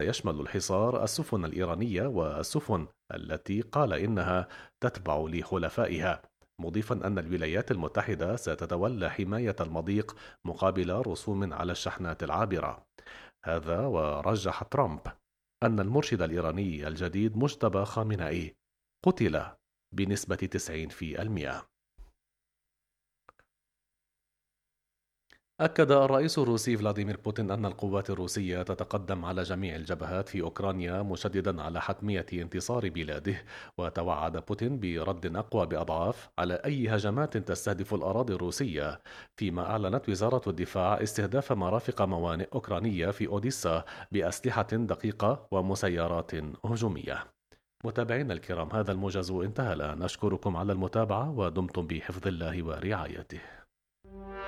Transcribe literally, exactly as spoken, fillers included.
ويشمل الحصار السفن الإيرانية والسفن التي قال إنها تتبع لحلفائها، مضيفا أن الولايات المتحدة ستتولى حماية المضيق مقابل رسوم على الشحنات العابرة. هذا ورجح ترامب أن المرشد الإيراني الجديد مجتبى خامنئي قتل بنسبة تسعين في المئة. أكد الرئيس الروسي فلاديمير بوتين أن القوات الروسية تتقدم على جميع الجبهات في أوكرانيا، مشددا على حتمية انتصار بلاده. وتوعد بوتين برد أقوى بأضعاف على أي هجمات تستهدف الأراضي الروسية، فيما أعلنت وزارة الدفاع استهداف مرافق موانئ أوكرانية في أوديسا بأسلحة دقيقة ومسيرات هجومية. متابعينا الكرام، هذا الموجز انتهى الآن. أشكركم على المتابعة ودمتم بحفظ الله ورعايته.